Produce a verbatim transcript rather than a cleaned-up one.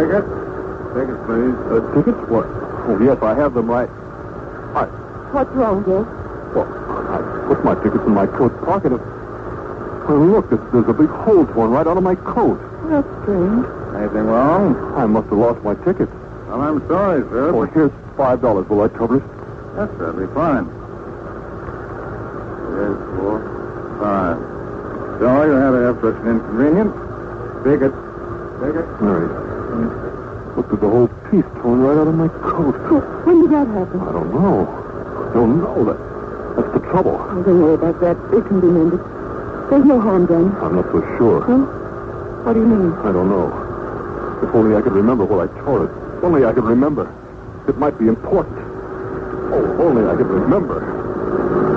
Tickets? Tickets, please. Uh, tickets? What? Oh, yes, I have them right. I, What's wrong, Joe? well, I put my tickets in my coat pocket. And, well, look, there's, there's a big hole torn right out of my coat. That's strange. Anything wrong? I must have lost my tickets. Well, I'm sorry, sir. Oh, here's five dollars. Will that cover it? That's certainly fine. Here's four, five. Sorry you had to have such an inconvenience. Tickets. Tickets. All right. Look, there's a whole piece torn right out of my coat. Well, when did that happen? I don't know. I don't know. That, that's the trouble. Oh, don't worry about that. It can be mended. There's no harm done. I'm not so sure. Huh? What do you mean? I don't know. If only I could remember what I tore it. If only I could remember. It might be important. Oh, if only I could remember.